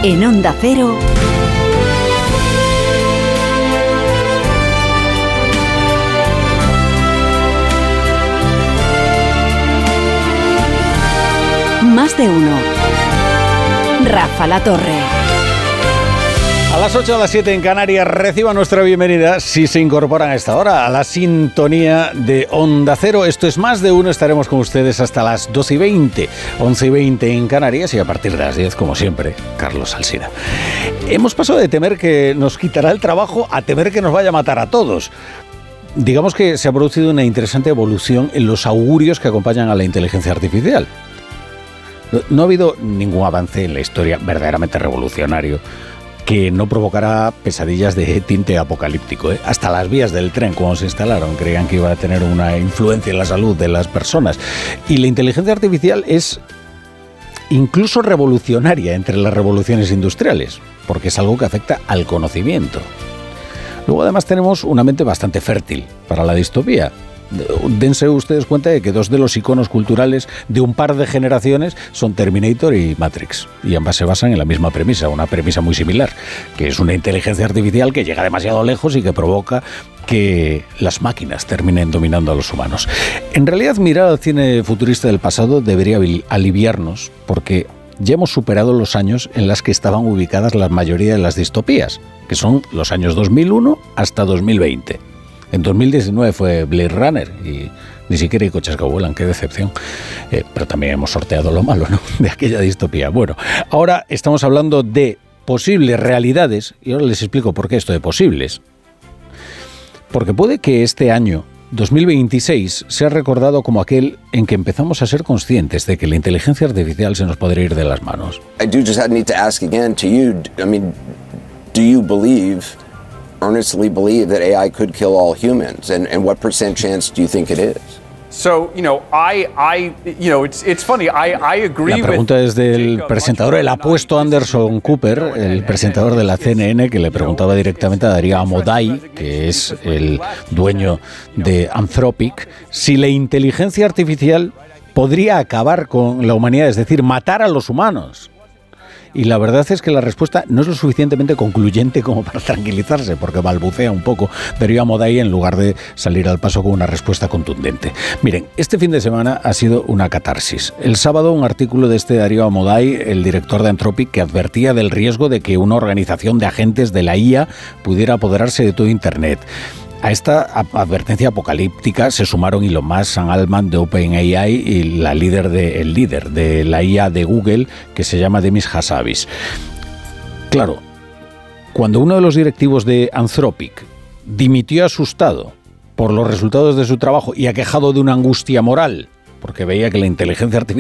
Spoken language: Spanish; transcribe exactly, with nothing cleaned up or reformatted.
En Onda Cero, Más de Uno. Rafa La Torre. A las ocho, a las siete en Canarias, reciba nuestra bienvenida, si se incorporan a esta hora, a la sintonía de Onda Cero. Esto es Más de Uno, estaremos con ustedes hasta las doce y veinte, once y veinte en Canarias y a partir de las diez, como siempre, Carlos Alsina. Hemos pasado de temer que nos quitará el trabajo a temer que nos vaya a matar a todos. Digamos que se ha producido una interesante evolución en los augurios que acompañan a la inteligencia artificial. No ha habido ningún avance en la historia verdaderamente revolucionario que no provocará pesadillas de tinte apocalíptico, ¿eh? Hasta las vías del tren, cuando se instalaron, creían que iba a tener una influencia en la salud de las personas. Y la inteligencia artificial es incluso revolucionaria entre las revoluciones industriales, porque es algo que afecta al conocimiento. Luego, además, tenemos una mente bastante fértil para la distopía. Dense ustedes cuenta de que dos de los iconos culturales de un par de generaciones son Terminator y Matrix, y ambas se basan en la misma premisa, una premisa muy similar, que es una inteligencia artificial que llega demasiado lejos y que provoca que las máquinas terminen dominando a los humanos. En realidad, mirar al cine futurista del pasado debería aliviarnos, porque ya hemos superado los años en los que estaban ubicadas la mayoría de las distopías, que son los años dos mil uno hasta dos mil veinte. En dos mil diecinueve fue Blade Runner y ni siquiera hay coches que vuelan, qué decepción. Eh, pero también hemos sorteado lo malo, ¿no?, de aquella distopía. Bueno, ahora estamos hablando de posibles realidades y ahora les explico por qué esto de posibles. Porque puede que este año, dos mil veintiséis, sea recordado como aquel en que empezamos a ser conscientes de que la inteligencia artificial se nos podría ir de las manos. I do just need to ask again to you, I mean, do you believe... earnestly believe that A I could kill all humans, and, and what percent chance do you think it is? So, you know, I, I, you know, it's, it's funny. I, I agree. La pregunta es del presentador, el apuesto Anderson Cooper, el presentador de la C N N, que le preguntaba directamente a Darío Amodei, que es el dueño de Anthropic, si la inteligencia artificial podría acabar con la humanidad, es decir, matar a los humanos. Y la verdad es que la respuesta no es lo suficientemente concluyente como para tranquilizarse, porque balbucea un poco Darío Amodei en lugar de salir al paso con una respuesta contundente. Miren, este fin de semana ha sido una catarsis. El sábado, un artículo de este Darío Amodei, el director de Anthropic, que advertía del riesgo de que una organización de agentes de la I A pudiera apoderarse de todo Internet. A esta advertencia apocalíptica se sumaron Elon Musk, Sam Altman de OpenAI y la líder de, el líder de la I A de Google, que se llama Demis Hassabis. Claro, cuando uno de los directivos de Anthropic dimitió asustado por los resultados de su trabajo y aquejado de una angustia moral, porque veía que la inteligencia artificial